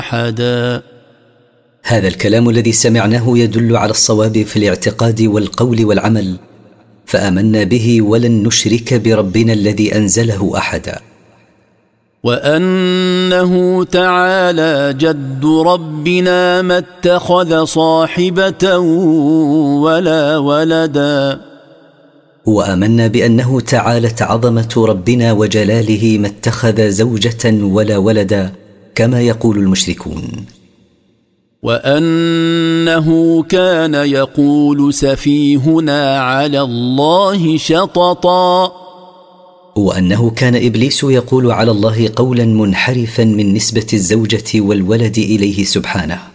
أحدا. هذا الكلام الذي سمعناه يدل على الصواب في الاعتقاد والقول والعمل، فآمنا به ولن نشرك بربنا الذي أنزله أحدا. وأنه تعالى جد ربنا ما اتخذ صاحبة ولا ولدا. وآمنا بأنه تعالت عظمة ربنا وجلاله ما اتخذ زوجة ولا ولدا كما يقول المشركون. وأنه كان يقول سفيهنا على الله شططا. وأنه كان إبليس يقول على الله قولا منحرفا من نسبة الزوجة والولد إليه سبحانه.